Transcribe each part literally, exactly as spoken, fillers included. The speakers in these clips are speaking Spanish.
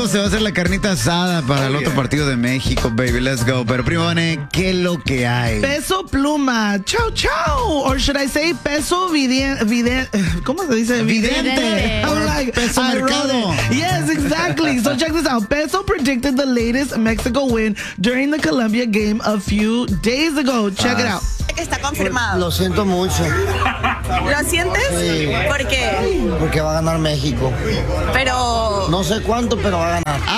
se va a hacer la carnita asada para el otro partido de México, baby. Let's go. Pero primo Vane, ¿qué es lo que hay? Peso pluma. Chao, chao. Or should I say peso vidente? Viden, ¿Cómo se dice? Vidente. I'm like, peso I mercado. Yes, exactly. So check this out. Peso predicted the latest Mexico win during the Colombia game a few days ago. Check it out. Que está confirmado. Lo siento mucho. ¿Lo sientes? Sí. ¿Por qué? Porque va a ganar México. Pero... No sé cuánto, pero va a ganar.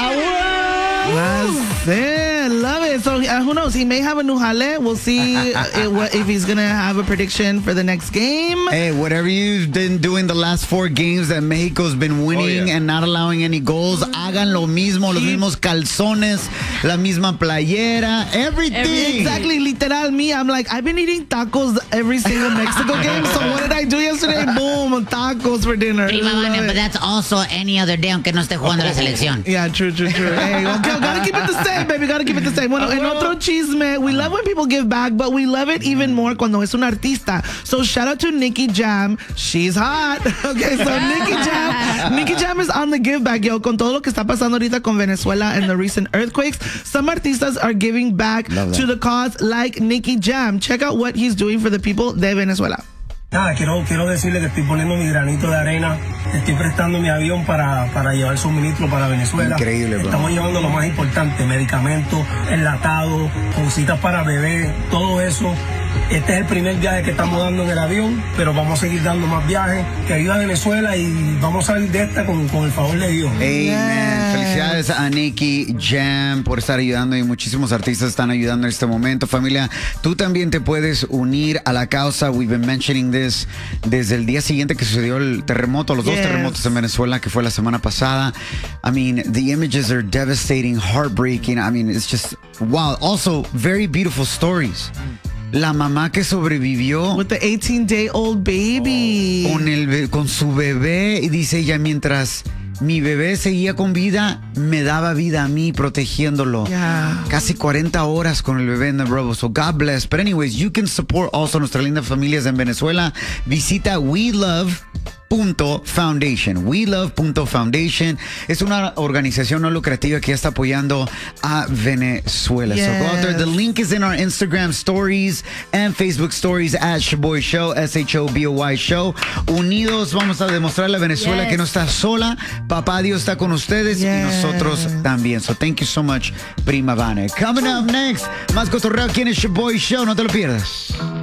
That's it. Love it. So uh, who knows? He may have a new jale. We'll see if, if he's going to have a prediction for the next game. Hey, whatever you've been doing the last four games that Mexico's been winning oh, yeah. and not allowing any goals, hagan lo mismo, los mismos calzones, la misma playera, everything. Exactly. Literal, me, I'm like, I've been eating tacos every single Mexico game. So what did I do yesterday? Boom, tacos for dinner. Prima Vane, but that's also any other day, aunque no esté jugando la selección. Yeah, true, true, true. Hey, okay, gotta keep it the same, baby. Gotta keep it the same. Bueno, en otro chisme, we love when people give back, but we love it even more cuando es un artista. So shout out to Nicky Jam. She's hot. Okay, so Nicky Jam, Nicky Jam is on the give back, yo. Con todo lo que está pasando ahorita con Venezuela and the recent earthquakes, some artistas are giving back to the cause, like Nicky Jam. Check out what he's doing for the people de Venezuela. Nada, quiero, quiero decirle que estoy poniendo mi granito de arena, estoy prestando mi avión para, para llevar suministro para Venezuela. Increíble, bro. Estamos llevando lo más importante, medicamentos, enlatados, cositas para bebé, todo eso. Este es el primer viaje que estamos dando en el avión, pero vamos a seguir dando más viajes, que ayuda a Venezuela y vamos a salir de esta con, con el favor de Dios. Amen. Yes. Felicidades a Nicky Jam por estar ayudando y muchísimos artistas están ayudando en este momento. Familia, tú también te puedes unir a la causa. We've been mentioning this desde el día siguiente que sucedió el terremoto, los yes. dos terremotos en Venezuela, que fue la semana pasada. I mean, the images are devastating, heartbreaking. I mean, it's just wow. Also, very beautiful stories. La mamá que sobrevivió. With the eighteen-day-old baby. Con, el, con su bebé. Y dice ella, mientras mi bebé seguía con vida, me daba vida a mí protegiéndolo. Yeah. Casi cuarenta horas con el bebé en the robo. So God bless. But anyways, you can support also nuestras lindas familias en Venezuela. Visita We Love Punto Foundation. We Love Punto Foundation es una organización no lucrativa que ya está apoyando a Venezuela. Yes. So go out there. The link is in our Instagram stories and Facebook stories at Shoboy Show, S H O B O Y Show. Unidos vamos a demostrarle a Venezuela yes. que no está sola. Papá Dios está con ustedes yes. y nosotros también. So thank you so much, Prima Vane. Coming up next, más cotorreo aquí en el Shoboy Show. No te lo pierdas.